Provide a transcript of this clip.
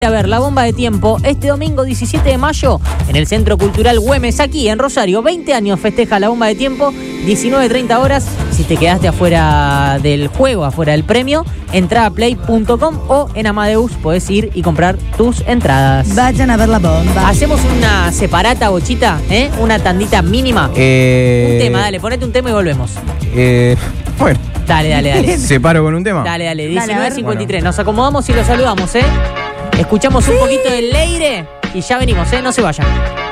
A ver, La Bomba de Tiempo, este domingo 17 de mayo, en el Centro Cultural Güemes, aquí en Rosario. 20 años festeja La Bomba de Tiempo, 19:30 horas. Si te quedaste afuera del juego, afuera del premio, entra a play.com o en Amadeus podés ir y comprar tus entradas. Vayan a ver La Bomba. Hacemos una separata, Bochita, una tandita mínima. Un tema, dale, ponete un tema y volvemos. Bueno. Dale. ¿Separo con un tema? Dale, Dale, 19:53. bueno. Nos acomodamos y los saludamos, Escuchamos un poquito del Leire y ya venimos, no se vayan.